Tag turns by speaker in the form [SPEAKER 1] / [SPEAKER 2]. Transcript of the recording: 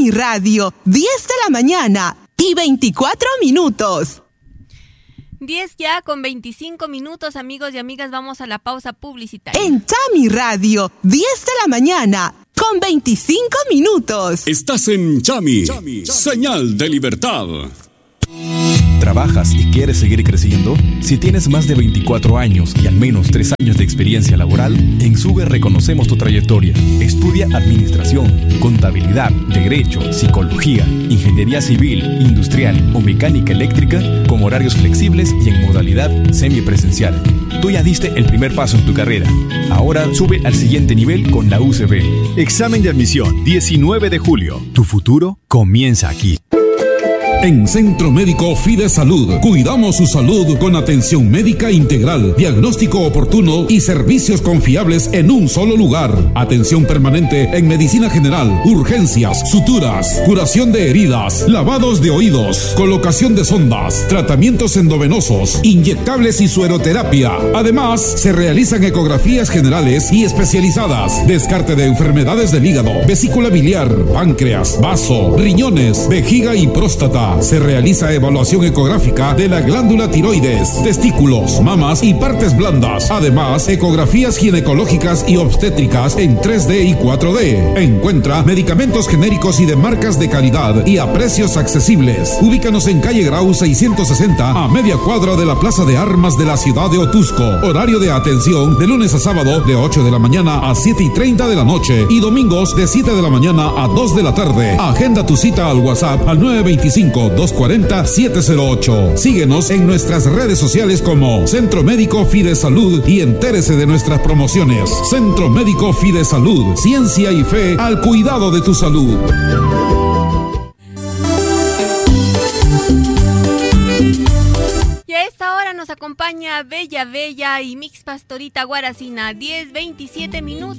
[SPEAKER 1] Chami Radio, 10 de la mañana y 24 minutos.
[SPEAKER 2] 10 ya con 25 minutos, amigos y amigas, vamos a la pausa publicitaria.
[SPEAKER 1] En Chami Radio, 10 de la mañana con 25 minutos.
[SPEAKER 3] Estás en Chami, señal de libertad.
[SPEAKER 4] ¿Trabajas y quieres seguir creciendo? Si tienes más de 24 años y al menos 3 años de experiencia laboral, en SUBE reconocemos tu trayectoria. Estudia Administración, Contabilidad, Derecho, Psicología, Ingeniería Civil, Industrial o Mecánica Eléctrica con horarios flexibles y en modalidad semipresencial. Tú ya diste el primer paso en tu carrera. Ahora sube al siguiente nivel con la UCB.
[SPEAKER 5] Examen de admisión, 19 de julio. Tu futuro comienza aquí.
[SPEAKER 6] En Centro Médico Fide Salud, cuidamos su salud con atención médica integral, diagnóstico oportuno y servicios confiables en un solo lugar. Atención permanente en medicina general, urgencias, suturas, curación de heridas, lavados de oídos, colocación de sondas, tratamientos endovenosos, inyectables y sueroterapia. Además, se realizan ecografías generales y especializadas, descarte de enfermedades del hígado, vesícula biliar, páncreas, vaso, riñones, vejiga y próstata. Se realiza evaluación ecográfica de la glándula tiroides, testículos, mamas y partes blandas. Además, ecografías ginecológicas y obstétricas en 3D y 4D. Encuentra medicamentos genéricos y de marcas de calidad y a precios accesibles. Ubícanos en calle Grau 660, a media cuadra de la Plaza de Armas de la ciudad de Otusco. Horario de atención de lunes a sábado de 8 de la mañana a 7:30 de la noche y domingos de 7 de la mañana a 2 de la tarde. Agenda tu cita al WhatsApp al 925-240-708. Síguenos en nuestras redes sociales como Centro Médico Fide Salud y entérese de nuestras promociones. Centro Médico Fide Salud, ciencia y fe al cuidado de tu salud.
[SPEAKER 2] Y a esta hora nos acompaña Bella Bella y Mix Pastorita Guaracina, 10:27 minutos.